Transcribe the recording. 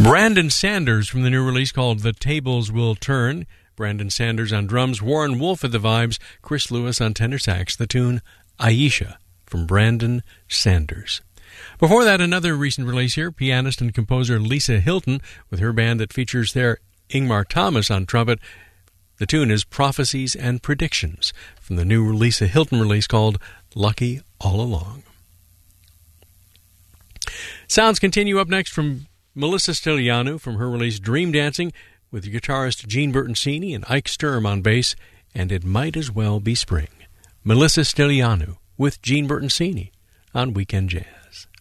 Brandon Sanders from the new release called The Tables Will Turn. Brandon Sanders on drums, Warren Wolf at the vibes, Chris Lewis on tenor sax. The tune Aisha from Brandon Sanders. Before that, another recent release here, pianist and composer Lisa Hilton with her band that features their Ingmar Thomas on trumpet. The tune is Prophecies and Predictions from the new Lisa Hilton release called Lucky All Along. Sounds continue up next from Melissa Stilianu from her release Dream Dancing with guitarist Gene Bertoncini and Ike Sturm on bass, and It Might As Well Be Spring. Melissa Stilianu with Gene Bertoncini on Weekend Jazz.